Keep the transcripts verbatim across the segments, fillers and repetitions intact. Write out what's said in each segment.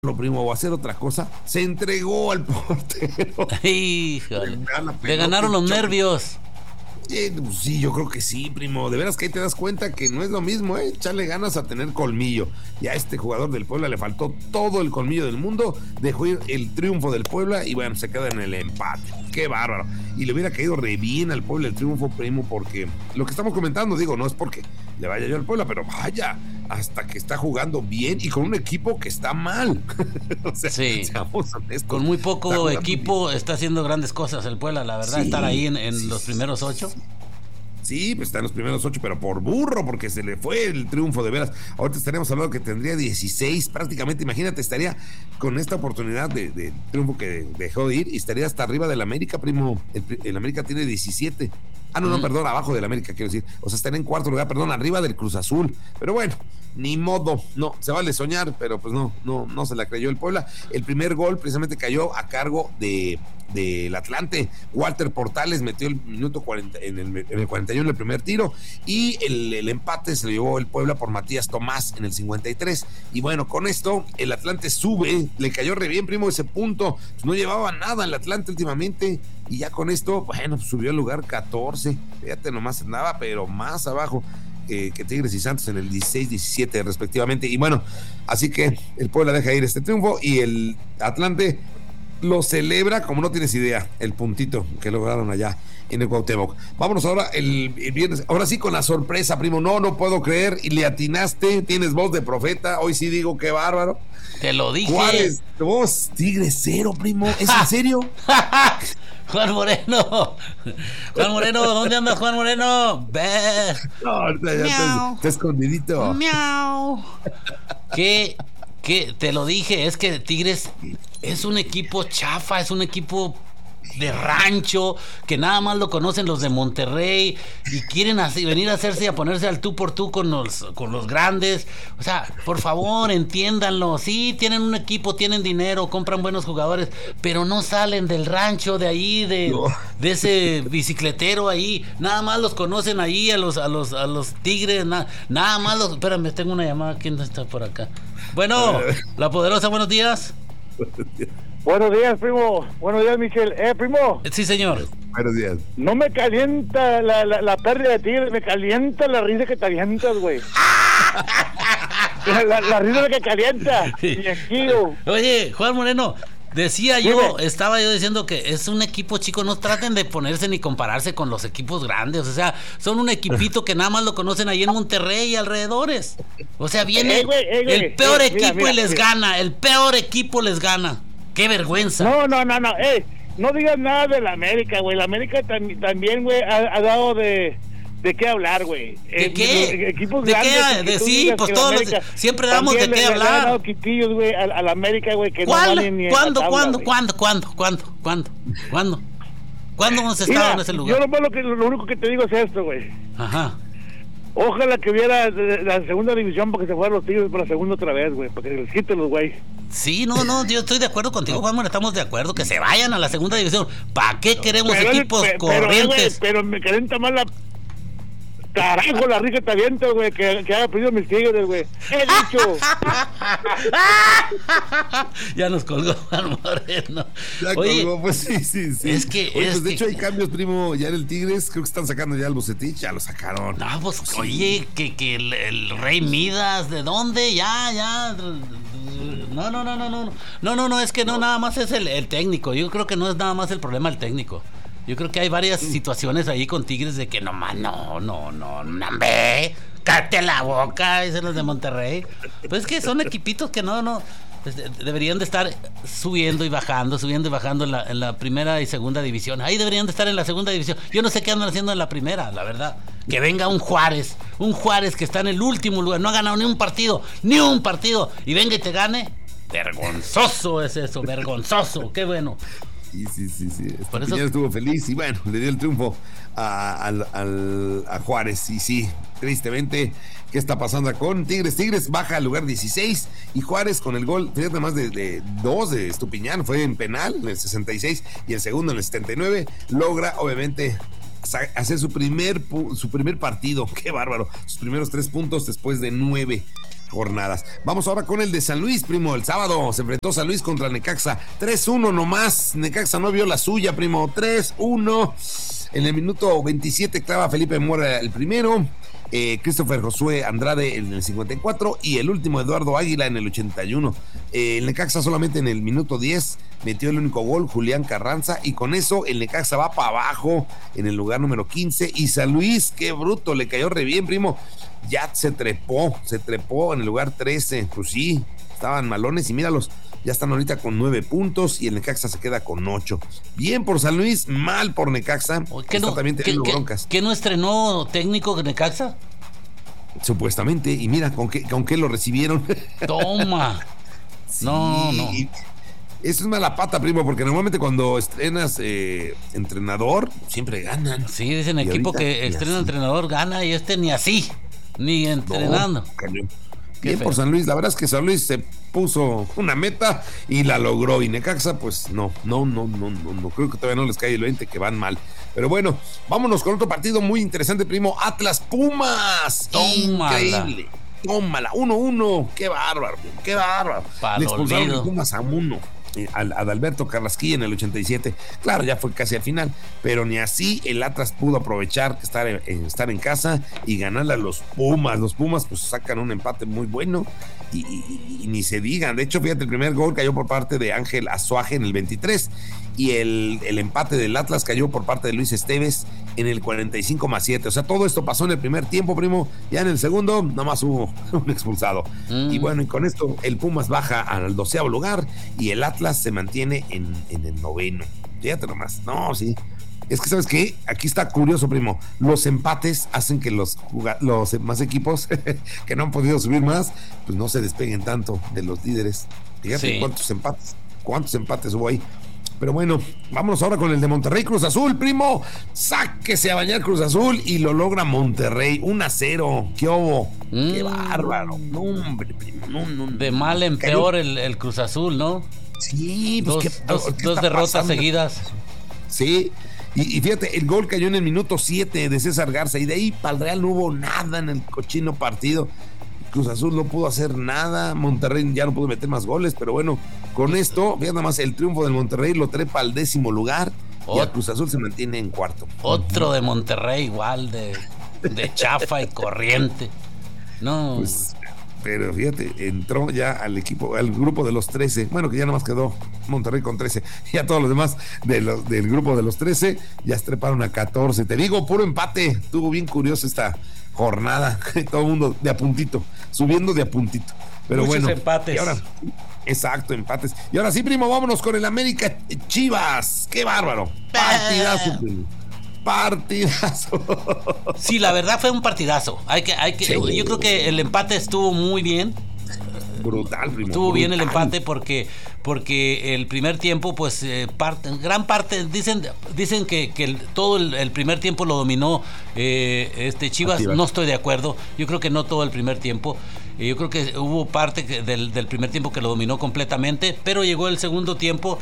lo primo o hacer otra cosa, se entregó al portero. Híjole, le ganaron los nervios. Eh, sí, yo creo que sí, primo. De veras que ahí te das cuenta que no es lo mismo, ¿eh? Echarle ganas a tener colmillo. Y a este jugador del Puebla le faltó todo el colmillo del mundo. Dejó ir el triunfo del Puebla y bueno, se queda en el empate. ¡Qué bárbaro! Y le hubiera caído re bien al Puebla el triunfo, primo, porque lo que estamos comentando, digo, no es porque le vaya yo al Puebla, pero vaya, hasta que está jugando bien y con un equipo que está mal. O sea, sí, seamos honestos. Con muy poco está equipo bien. Está haciendo grandes cosas el Puebla, la verdad, sí, estar ahí en, en sí, los primeros ocho. Sí, pues está en los primeros ocho, pero por burro, porque se le fue el triunfo, de veras. Ahorita estaríamos hablando que tendría dieciséis prácticamente. Imagínate, estaría con esta oportunidad de, de triunfo que dejó de ir y estaría hasta arriba del América, primo. El, el América tiene diecisiete. Ah, no, no, mm. perdón, abajo del América, quiero decir. O sea, estaría en cuarto lugar, perdón, arriba del Cruz Azul. Pero bueno, ni modo, no, se vale soñar, pero pues no, no, no se la creyó el Puebla. El primer gol precisamente cayó a cargo de del Atlante. Walter Portales metió el minuto cuarenta, en, el, en el cuarenta y uno el primer tiro y el, el empate se lo llevó el Puebla por Matías Tomás en el cincuenta y tres. Y bueno, con esto el Atlante sube, le cayó re bien, primo, ese punto. Pues no llevaba nada el Atlante últimamente y ya con esto, bueno, subió al lugar catorce. Fíjate, nomás andaba, pero más abajo eh, que Tigres y Santos en el dieciséis diecisiete respectivamente. Y bueno, así que el Puebla deja ir este triunfo y el Atlante lo celebra como no tienes idea, el puntito que lograron allá en el Cuauhtémoc. Vámonos ahora el, el viernes, ahora sí con la sorpresa, primo. No, no puedo creer, y le atinaste, tienes voz de profeta, hoy sí digo qué bárbaro. Te lo dije. Juárez, vos, Tigres cero, primo, ¿es en serio? Juan Moreno, Juan Moreno, ¿dónde andas, Juan Moreno? Ve. No, ahorita ya está, está escondidito. Miau. ¿Qué? ¿Qué? Te lo dije, es que Tigres es un equipo chafa, es un equipo de rancho, que nada más lo conocen los de Monterrey y quieren así, venir a hacerse y a ponerse al tú por tú con los, con los grandes. O sea, por favor, entiéndanlo. Sí, tienen un equipo, tienen dinero, compran buenos jugadores, pero no salen del rancho de ahí, de, no. de ese bicicletero ahí. Nada más los conocen ahí a los, a los, a los Tigres, na, nada más los... Espérame, tengo una llamada. ¿Quién está por acá? Bueno, La Poderosa, buenos días. Buenos días, primo. Buenos días, Michel. Eh, primo. Sí, señor. Buenos días. No me calienta la, la, la pérdida de Tigres, me calienta la risa que te avientas, güey. la, la, la risa que calienta. Viejío. Oye, Juan Moreno, decía yo, Dime. estaba yo diciendo que es un equipo chico, no traten de ponerse ni compararse con los equipos grandes, o sea, son un equipito que nada más lo conocen ahí en Monterrey y alrededores. O sea, viene hey, güey, hey, güey, el peor hey, equipo mira, mira, y les mira. gana, el peor equipo les gana. ¡Qué vergüenza! No, no, no, no, ey, no digas nada de la América, güey. La América tam- también, güey, ha, ha dado de... ¿De qué hablar, güey? ¿De eh, qué? Equipos ¿De grandes, qué? De sí, pues todos los, siempre damos de qué le, hablar. Le han dado quitillos, güey, a, a la América, güey, que ¿Cuál? no van ni ¿Cuándo, en la tabla, ¿cuándo, güey. cuándo, cuándo, cuándo, cuándo, cuándo? ¿Cuándo hemos estado Mira, en ese lugar? Yo lo, que, lo único que te digo es esto, güey. Ajá. Ojalá que hubiera la segunda división para que se fueran los Tigres por la segunda otra vez, güey, para que les quiten los güey. Sí, no, no, yo estoy de acuerdo contigo, Juan, estamos de acuerdo que se vayan a la segunda división. ¿Para qué queremos pero, equipos pero, corrientes? Pero, pero me calienta más la... Carajo, la risa te aviento, güey, que, que haya perdido mis Tigres, güey. He dicho. Ya nos colgó Juan Moreno. Ya Oye, colgó, pues sí, sí, sí. Es que, oye, es pues de que... hecho hay cambios, primo, ya en el Tigres, creo que están sacando ya el Bucetich, ya lo sacaron. No, pues, sí. oye, que, que el, el Rey Midas, ¿de dónde? Ya, ya. No, no, no, no, no. No, no, no, es que no, nada más es el, el técnico. Yo creo que no es nada más el problema el técnico. Yo creo que hay varias situaciones ahí con Tigres de que nomás, no, no, no, no, ve, cállate la boca, dicen los de Monterrey. Pues es que son equipitos que no, no, pues deberían de estar subiendo y bajando, subiendo y bajando en la, en la primera y segunda división. Ahí deberían de estar en la segunda división. Yo no sé qué andan haciendo en la primera, la verdad. Que venga un Juárez, un Juárez que está en el último lugar, no ha ganado ni un partido, ni un partido, y venga y te gane. Vergonzoso es eso, vergonzoso, qué bueno. Sí, sí, sí, sí. Por eso... estuvo feliz y bueno, le dio el triunfo a, a, a, a Juárez. Y sí, tristemente, ¿qué está pasando con Tigres? Tigres baja al lugar dieciséis y Juárez con el gol, fíjate, más de, de dos de Estupiñán, fue en penal en el sesenta y seis y el segundo en el setenta y nueve, logra obviamente hacer su primer, su primer partido. Qué bárbaro, sus primeros tres puntos después de nueve. jornadas. Vamos ahora con el de San Luis, primo. El sábado se enfrentó San Luis contra Necaxa. tres uno nomás. Necaxa no vio la suya, primo. tres uno. En el minuto veintisiete clava Felipe Mora el primero. Eh, Christopher Josué Andrade en el cincuenta y cuatro y el último Eduardo Águila en el ochenta y uno. Eh, el Necaxa solamente en el minuto diez metió el único gol, Julián Carranza, y con eso el Necaxa va para abajo en el lugar número quince. Y San Luis, qué bruto, le cayó re bien, primo. Ya se trepó, se trepó en el lugar trece. Pues sí, estaban malones y míralos. Ya están ahorita con nueve puntos y el Necaxa se queda con ocho. Bien por San Luis, mal por Necaxa. ¿Qué no, también teniendo ¿qué, broncas. ¿Qué no estrenó técnico Necaxa? Supuestamente, y mira, ¿con qué, con qué lo recibieron? Toma. Sí, no, no. Eso es mala pata, primo, porque normalmente cuando estrenas eh, entrenador, siempre ganan. Sí, dicen Y equipo ahorita, que ni estrena así. entrenador gana y este ni así, ni entrenando. No, cañón. Qué Bien feo. por San Luis, la verdad es que San Luis se puso una meta y la logró, y Necaxa pues no, no, no, no, no, no, creo que todavía no les cae el veinte, que van mal. Pero bueno, vámonos con otro partido muy interesante, primo. Atlas Pumas. Tómala. Increíble. Tómala, uno uno, qué bárbaro, qué bárbaro. Pa'l Le expulsaron olvido. a Pumas a uno. eh, Al Adalberto Carrasquilla en el ochenta y siete. Claro, ya fue casi al final, pero ni así el Atlas pudo aprovechar estar en, en- estar en casa y ganarle a los Pumas. Los Pumas pues sacan un empate muy bueno y, y- y ni se digan. De hecho, fíjate, el primer gol cayó por parte de Ángel Azuaje en el veintitrés y el, el empate del Atlas cayó por parte de Luis Esteves en el cuarenta y cinco más siete. O sea, todo esto pasó en el primer tiempo, primo. Ya en el segundo, nada más hubo un expulsado. Mm. Y bueno, y con esto el Pumas baja al doceavo lugar y el Atlas se mantiene en, en el noveno. Fíjate nomás. No, sí. Es que, ¿sabes qué? Aquí está curioso, primo. Los empates hacen que los, juga- los más equipos que no han podido subir más, pues no se despeguen tanto de los líderes. Fíjate Sí. cuántos empates, cuántos empates hubo ahí. Pero bueno, vámonos ahora con el de Monterrey Cruz Azul, primo. Sáquese a bañar Cruz Azul y lo logra Monterrey. uno a cero. ¿Qué hubo? Qué Mm. bárbaro. No, hombre, primo. No, no, no. De mal en Cayó- peor el, el Cruz Azul, ¿no? Sí, pues Dos, ¿qué- dos- qué dos está derrotas pasando? seguidas. Sí, y, y fíjate, el gol cayó en el minuto siete de César Garza y de ahí para el Real no hubo nada en el cochino partido. Cruz Azul no pudo hacer nada, Monterrey ya no pudo meter más goles, pero bueno, con esto, fíjate nada más, el triunfo del Monterrey lo trepa al décimo lugar y Ot- a Cruz Azul se mantiene en cuarto. Otro de Monterrey igual de, de chafa y corriente. No, Pues, pero fíjate, entró ya al equipo, al grupo de los trece, bueno, que ya nada más quedó Monterrey con trece, ya todos los demás de los, del grupo de los trece ya se treparon a catorce. Te digo, puro empate, estuvo bien curioso esta jornada, todo el mundo de a puntito, subiendo de a puntito. Pero Muchos bueno, empates. y ahora, exacto, empates. Y ahora sí, primo, vámonos con el América Chivas. ¡Qué bárbaro! Partidazo, primo. Partidazo. sí, la verdad fue un partidazo. Hay que, hay que, Sí. Yo creo que el empate estuvo muy bien. Brutal, primo. Estuvo bien el brutal. empate porque porque el primer tiempo, pues, eh, parte, gran parte, dicen dicen que, que el- todo el, el primer tiempo lo dominó eh, este Chivas. Chivas. No estoy de acuerdo. Yo creo que no todo el primer tiempo. Eh, yo creo que hubo parte que- del, del primer tiempo que lo dominó completamente, pero llegó el segundo tiempo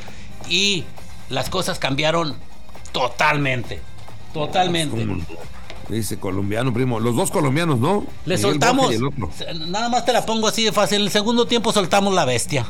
y las cosas cambiaron totalmente. Totalmente. ¿Cómo no? Dice colombiano, primo. Los dos colombianos, ¿no? Le Miguel soltamos, Borja y el otro. nada más te la pongo así de fácil. En el segundo tiempo soltamos la bestia.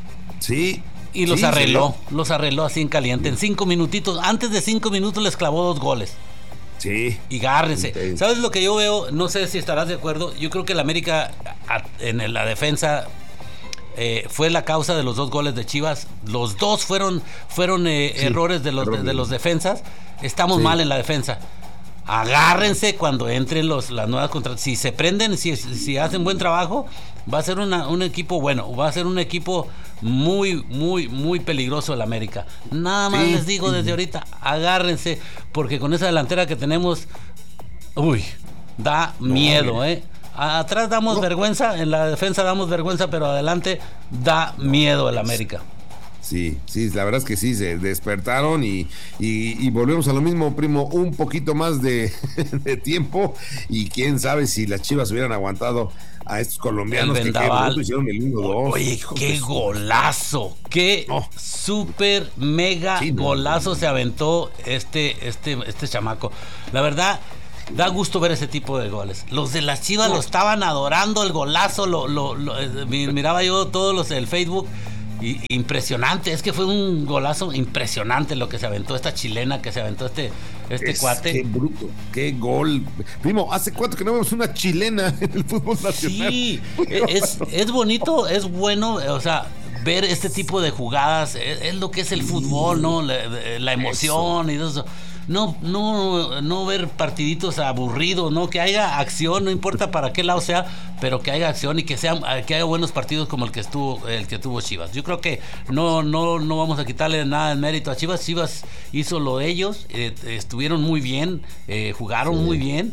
Sí. Y los sí, arregló, se los arregló así en caliente. En cinco minutitos, antes de cinco minutos les clavó dos goles. lo- Sí. Y gárrense. Sí. ¿Sabes lo que yo veo? No sé si estarás de acuerdo. Yo creo que el América a- en la defensa eh, fue la causa de los dos goles de Chivas. Los dos fueron, fueron eh, Sí, errores de los, de, errores. de los defensas. Estamos Sí. mal en la defensa. Agárrense cuando entren los, las nuevas contra. Si se prenden, si, si hacen buen trabajo, va a ser una, un equipo bueno. Va a ser un equipo muy, muy, muy peligroso el América. Nada más Sí. les digo desde ahorita, agárrense, porque con esa delantera que tenemos, uy, da miedo, ¿eh? Atrás damos No. vergüenza, en la defensa damos vergüenza, pero adelante da miedo el América. Sí, sí, la verdad es que sí, se despertaron y, y, y volvemos a lo mismo, primo, un poquito más de, de tiempo y quién sabe si las Chivas hubieran aguantado a estos colombianos El que qué vendaval. bruto hicieron el uno dos. Oye, qué golazo, qué No. super mega Sí, no, golazo no, no. se aventó este, este, este chamaco. La verdad, Da gusto ver ese tipo de goles. Los de las Chivas lo estaban adorando, el golazo, lo, lo, lo eh, miraba yo todos los del Facebook. Y, impresionante, es que fue un golazo impresionante lo que se aventó esta chilena, que se aventó este, este es, cuate. Qué bruto, qué gol. Primo, ¿hace cuánto que no vemos una chilena en el fútbol nacional? Sí, es, es bonito, es bueno, o sea, ver este tipo de jugadas, es, es lo que es el fútbol, ¿no? La, la emoción eso. y eso. No, no, no ver partiditos aburridos, ¿no? Que haya acción, no importa para qué lado sea, pero que haya acción y que sean, que haya buenos partidos como el que estuvo, el que tuvo Chivas. Yo creo que no, no, no vamos a quitarle nada de mérito a Chivas. Chivas hizo lo de ellos, eh, estuvieron muy bien, eh, jugaron sí. muy bien,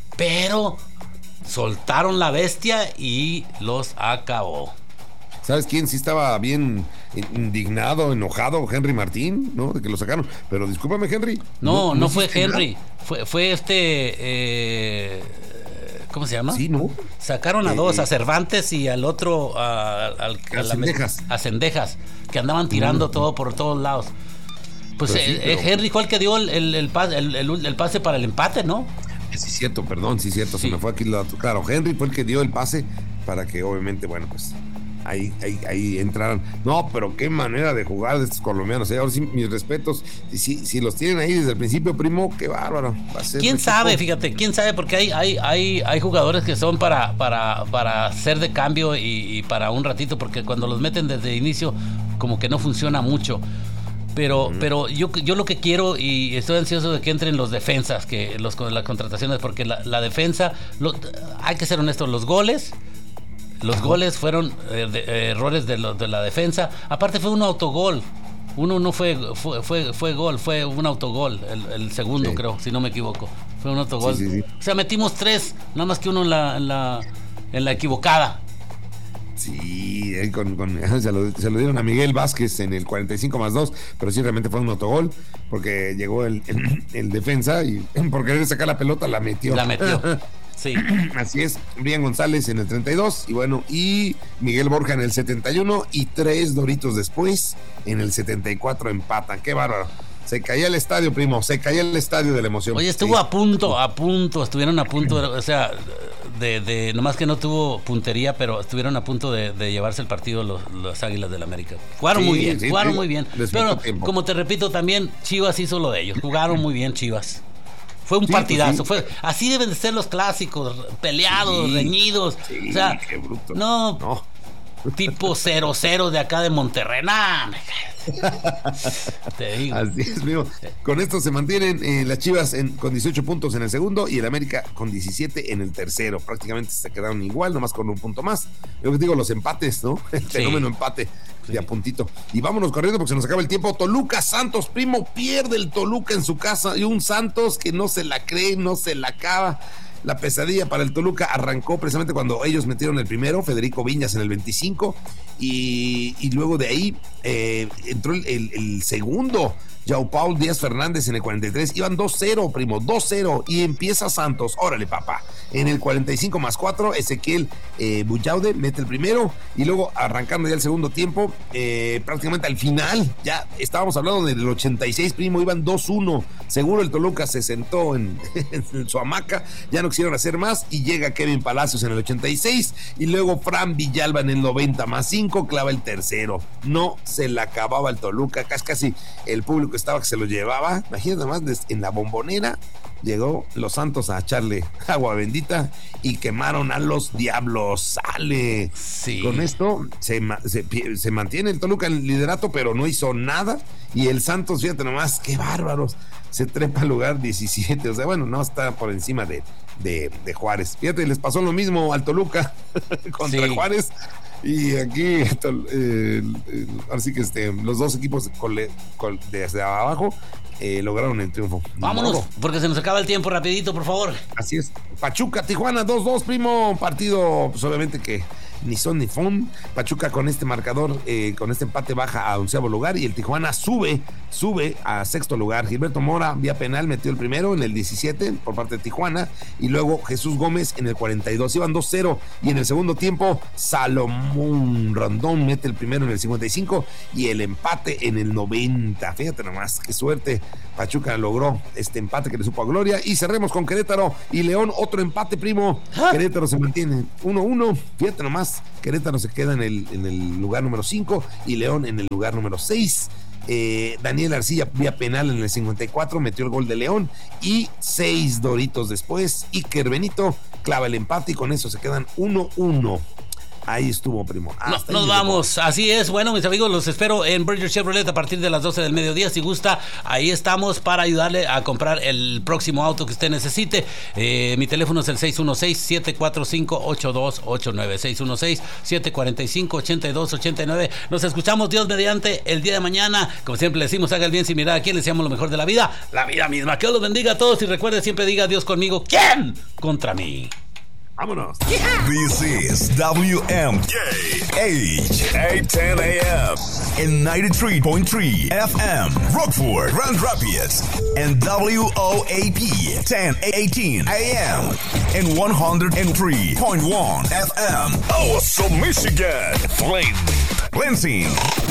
pero soltaron la bestia y los acabó. ¿Sabes quién sí estaba bien indignado, enojado? Henry Martín, ¿no? De que lo sacaron. Pero discúlpame, Henry. No, no, no fue Henry. Fue, fue este... Eh, ¿Cómo se llama? Sí, ¿no? Sacaron a eh, dos, a Cervantes y al otro... A, al, a, a Cendejas. A Cendejas, que andaban tirando mm. todo por todos lados. Pues eh, sí, pero... Henry fue el que dio el, el, el, pase, el, el, el pase para el empate, ¿no? Sí, cierto, perdón, sí, cierto. Sí. Se me fue aquí el dato. Claro, Henry fue el que dio el pase para que obviamente, bueno, pues... Ahí, ahí, ahí entraron. No, pero qué manera de jugar de estos colombianos. ¿eh? Ahora sí, mis respetos. Si, si los tienen ahí desde el principio, primo, qué bárbaro. Va a ser ¿Quién sabe? Equipo. Fíjate, quién sabe, porque hay, hay, hay, hay jugadores que son para, para, para ser de cambio y, y para un ratito, porque cuando los meten desde el inicio, como que no funciona mucho. Pero, mm. pero yo, yo lo que quiero, y estoy ansioso de que entren los defensas, que los las contrataciones, porque la, la defensa, lo, hay que ser honestos, los goles. Los goles fueron eh, de, eh, errores de, lo, de la defensa. Aparte fue un autogol. Uno no fue fue fue, fue gol, fue un autogol. El, el segundo, sí. creo, si no me equivoco. Fue un autogol. Sí, sí, sí. O sea, metimos tres, nada más que uno en la, en la, en la equivocada. Sí, con, con, se, lo, se lo dieron a Miguel Vázquez en el cuarenta y cinco más dos, pero sí realmente fue un autogol, porque llegó el, el, el defensa y por querer sacar la pelota la metió. La metió. Sí. Así es, Brian González en el treinta y dos y bueno, y Miguel Borja en el setenta y uno y tres doritos después en el setenta y cuatro empatan. Qué bárbaro. Se caía el estadio, primo, se caía el estadio de la emoción. Oye, estuvo sí. a punto, a punto, estuvieron a punto, de, o sea, de, de, nomás que no tuvo puntería, pero estuvieron a punto de, de llevarse el partido los, los Águilas del América. Jugaron sí, muy bien, sí, jugaron sí, muy bien. Pero, tiempo. Como te repito, también Chivas hizo lo de ellos, jugaron muy bien Chivas. Fue un sí, partidazo, pues sí. fue así deben de ser los clásicos, peleados, sí, reñidos. Sí, o sea, qué bruto. No, no. Tipo cero cero de acá de Monterrey. Nah, te digo. Así es, amigo. Con esto se mantienen eh, las Chivas en, con dieciocho puntos en el segundo y el América con diecisiete en el tercero. Prácticamente se quedaron igual, nomás con un punto más. Yo digo, los empates, ¿no? El sí. fenómeno empate. Sí. De a puntito. Y vámonos corriendo porque se nos acaba el tiempo. Toluca Santos, primo, pierde el Toluca en su casa y un Santos que no se la cree, no se la acaba. La pesadilla para el Toluca arrancó precisamente cuando ellos metieron el primero, Federico Viñas en el veinticinco, y, y luego de ahí eh, entró el, el, el segundo, João Paulo Díaz Fernández en el cuarenta y tres, iban dos cero, primo, dos cero, y empieza Santos, órale papá, en el cuarenta y cinco más cuatro, Ezequiel eh, Buyaude mete el primero, y luego arrancando ya el segundo tiempo, eh, prácticamente al final, ya estábamos hablando del ochenta y seis, primo, iban dos uno, seguro el Toluca se sentó en, en su hamaca, ya no quisieron hacer más, y llega Kevin Palacios en el ochenta y seis, y luego Fran Villalba en el noventa más cinco, clava el tercero, no se la acababa el Toluca, casi casi el público estaba que se lo llevaba, imagínate más, en la Bombonera llegó los Santos a echarle agua bendita y quemaron a los Diablos. Sale. Sí. Con esto se, se, se mantiene el Toluca en el liderato, pero no hizo nada. Y el Santos, fíjate nomás, qué bárbaros, se trepa al lugar diecisiete. O sea, bueno, no está por encima de, de, de Juárez. Fíjate, les pasó lo mismo al Toluca contra sí. Juárez. Y aquí, eh, eh, así que este, los dos equipos cole, col, desde abajo eh, lograron el triunfo. Vámonos, no, porque se nos acaba el tiempo, rapidito, por favor. Así es. Pachuca, Tijuana, dos dos, primo. Partido, pues obviamente que ni son ni fun. Pachuca con este marcador, eh, con este empate baja a onceavo lugar y el Tijuana sube, sube a sexto lugar. Gilberto Mora, vía penal, metió el primero en el diecisiete por parte de Tijuana y luego Jesús Gómez en el cuarenta y dos. Iban dos cero y en el segundo tiempo Salomón Ramón Rondón mete el primero en el cincuenta y cinco y el empate en el noventa. Fíjate nomás, qué suerte. Pachuca logró este empate que le supo a gloria. Y cerremos con Querétaro y León, otro empate, primo. ¿Ah? Querétaro se mantiene uno uno. Fíjate nomás, Querétaro se queda en el, en el lugar número cinco y León en el lugar número seis. Eh, Daniel Arcilla vía penal en el cincuenta y cuatro metió el gol de León y seis doritos después Iker Benito clava el empate y con eso se quedan uno uno. Ahí estuvo, primo. No, nos vamos, así es. Bueno, mis amigos, los espero en Bridger Chevrolet a partir de las doce del mediodía. Si gusta, ahí estamos para ayudarle a comprar el próximo auto que usted necesite. Eh, mi teléfono es el seis uno seis, siete cuatro cinco, ocho dos ocho nueve. seis uno seis, siete cuatro cinco, ocho dos ocho nueve. Nos escuchamos, Dios mediante, el día de mañana. Como siempre le decimos, haga el bien sin mirar a quién, le deseamos lo mejor de la vida, la vida misma. Que Dios los bendiga a todos y recuerde, siempre diga Dios conmigo. ¿Quién contra mí? Vámonos. This is W M K H eight ten A M and ninety-three point three F M Rockford, Grand Rapids, and W O A P ten eighteen A M and one oh three point one F M Owasso, Michigan. Flame Lansing,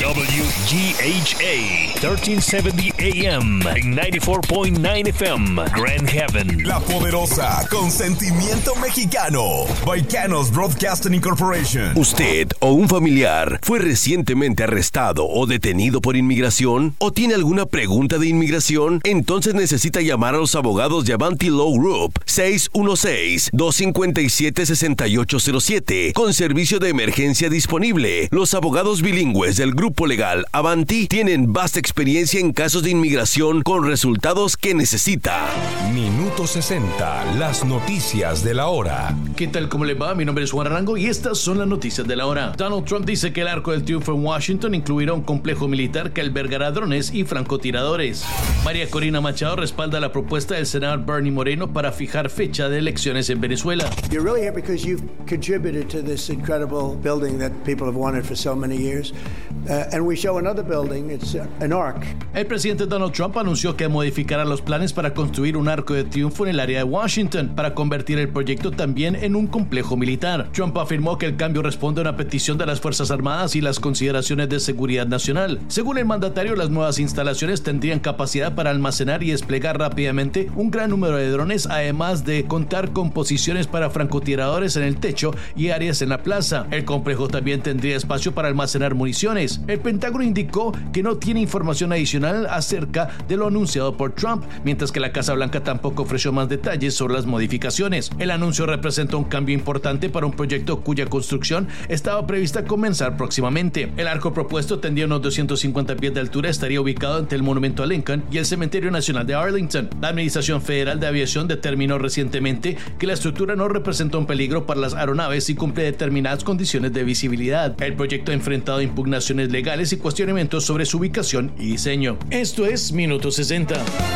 W G H A thirteen seventy A M and ninety-four point nine F M Grand Haven. La Poderosa, con sentimiento mexicano. Baicanos Broadcasting Incorporation. ¿Usted o un familiar fue recientemente arrestado o detenido por inmigración? ¿O tiene alguna pregunta de inmigración? Entonces necesita llamar a los abogados de Avanti Law Group seis uno seis, dos cinco siete, seis ocho cero siete con servicio de emergencia disponible. Los abogados bilingües del grupo legal Avanti tienen vasta experiencia en casos de inmigración con resultados que necesita. Minuto sesenta, las noticias de la hora. ¿Qué tal? ¿Cómo le va? Mi nombre es Juan Arango y estas son las noticias de la hora. Donald Trump dice que el Arco del Triunfo en Washington incluirá un complejo militar que albergará drones y francotiradores. María Corina Machado respalda la propuesta del senador Bernie Moreno para fijar fecha de elecciones en Venezuela. You're really here because you've contributed to this incredible building that people have wanted for so many years. Uh, and we show another building, it's an arc. El presidente Donald Trump anunció que modificará los planes para construir un Arco de Triunfo en el área de Washington para convertir el proyecto también en un complejo militar. Trump afirmó que el cambio responde a una petición de las Fuerzas Armadas y las consideraciones de seguridad nacional. Según el mandatario, las nuevas instalaciones tendrían capacidad para almacenar y desplegar rápidamente un gran número de drones, además de contar con posiciones para francotiradores en el techo y áreas en la plaza. El complejo también tendría espacio para almacenar municiones. El Pentágono indicó que no tiene información adicional acerca de lo anunciado por Trump, mientras que la Casa Blanca tampoco ofreció más detalles sobre las modificaciones. El anuncio representa un cambio importante para un proyecto cuya construcción estaba prevista comenzar próximamente. El arco propuesto tendría unos doscientos cincuenta pies de altura, estaría ubicado entre el Monumento a Lincoln y el Cementerio Nacional de Arlington. La Administración Federal de Aviación determinó recientemente que la estructura no representa un peligro para las aeronaves y cumple determinadas condiciones de visibilidad. El proyecto ha enfrentado impugnaciones legales y cuestionamientos sobre su ubicación y diseño. Esto es Minuto sesenta.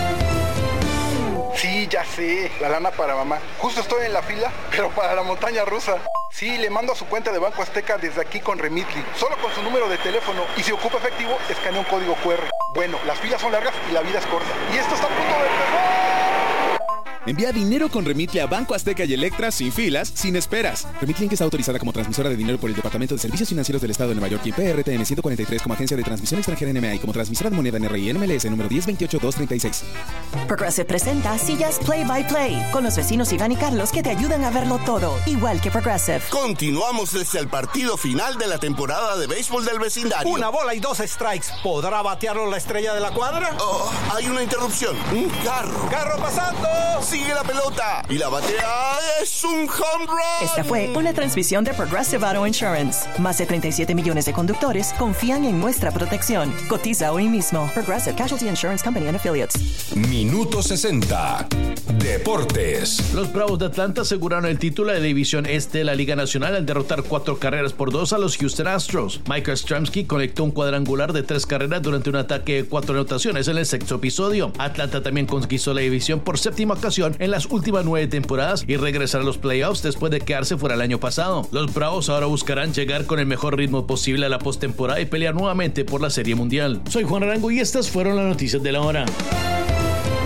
Sí, ya sé, la lana para mamá. Justo estoy en la fila, pero para la montaña rusa. Sí, le mando a su cuenta de Banco Azteca desde aquí con Remitly, solo con su número de teléfono, y si ocupa efectivo, escanea un código cu erre. Bueno, las filas son largas y la vida es corta. Y esto está a punto de empezar. Envía dinero con Remitly a Banco Azteca y Electra sin filas, sin esperas. Remitly está autorizada como transmisora de dinero por el Departamento de Servicios Financieros del Estado de Nueva York y P R T M ciento cuarenta y tres como agencia de transmisión extranjera en M A y como transmisora de moneda en R I N M L S número diez veintiocho dos treinta y seis. Progressive presenta Sillas Play by Play con los vecinos Iván y Carlos que te ayudan a verlo todo, igual que Progressive. Continuamos desde el partido final de la temporada de béisbol del vecindario. Una bola y dos strikes. ¿Podrá batearlo la estrella de la cuadra? Oh, hay una interrupción. Un carro. ¡Carro pasando! Sigue la pelota. Y la batea es un home run. Esta fue una transmisión de Progressive Auto Insurance. Más de treinta y siete millones de conductores confían en nuestra protección. Cotiza hoy mismo. Progressive Casualty Insurance Company and Affiliates. Minuto sesenta. Deportes. Los Bravos de Atlanta aseguraron el título de la División Este de la Liga Nacional al derrotar cuatro carreras por dos a los Houston Astros. Michael Straczynski conectó un cuadrangular de tres carreras durante un ataque de cuatro anotaciones en el sexto episodio. Atlanta también conquistó la división por séptima ocasión en las últimas nueve temporadas y regresar a los playoffs después de quedarse fuera el año pasado. Los Bravos ahora buscarán llegar con el mejor ritmo posible a la postemporada y pelear nuevamente por la Serie Mundial. Soy Juan Arango y estas fueron las noticias de la hora.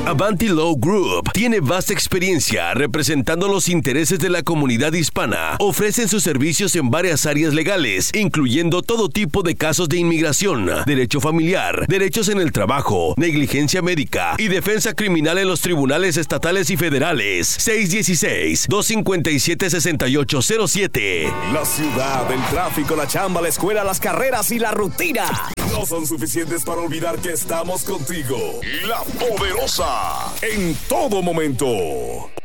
Avanti Law Group tiene vasta experiencia representando los intereses de la comunidad hispana. Ofrecen sus servicios en varias áreas legales, incluyendo todo tipo de casos de inmigración, derecho familiar, derechos en el trabajo, negligencia médica y defensa criminal en los tribunales estatales y federales. seis uno seis, dos cinco siete, seis ocho cero siete. La ciudad, el tráfico, la chamba, la escuela, las carreras y la rutina no son suficientes para olvidar que estamos contigo. La Poderosa, en todo momento.